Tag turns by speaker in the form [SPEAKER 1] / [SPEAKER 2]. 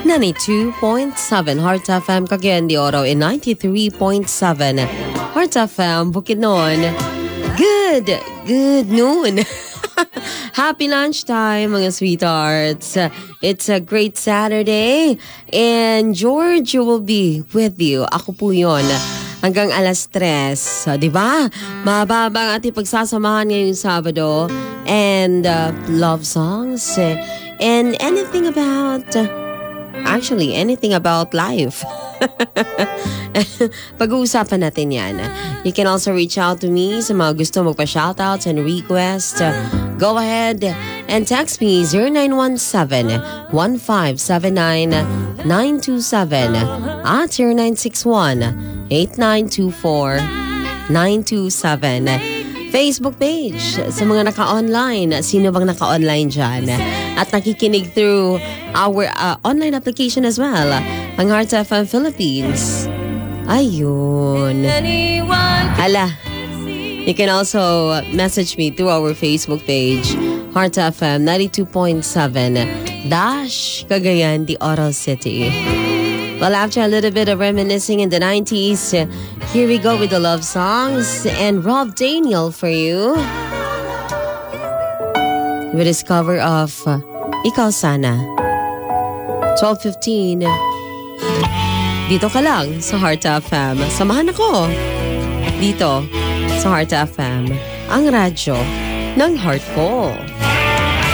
[SPEAKER 1] 92.7 Heart FM Cagayan de Oro and 93.7 Heart FM Bukidnon. Good noon. Happy lunchtime mga sweethearts. It's a great Saturday and George will be with you. Ako po yun. Hanggang alas 3. So, diba? Mababa ang ating pagsasamahan ngayong Sabado. And love songs. And anything about life. Pag-uusapan natin yan. You can also reach out to me sa mga gusto magpa-shoutouts and request. Go ahead and text me 0917-1579-927 at 0961-8924-927. Facebook page sa mga naka-online. Sino bang naka-online dyan? At nakikinig through our online application as well. Ang Heart FM Philippines. Ayun. Hala. You can also message me through our Facebook page. Heart FM 92.7 Cagayan de Oro City. Well, after a little bit of reminiscing in the 90s, here we go with the love songs and Rob Daniel for you. With his cover of Ikaw Sana. 12:15. Dito ka lang sa Heart FM. Samahan ako dito sa Heart FM, ang radyo ng heart ko.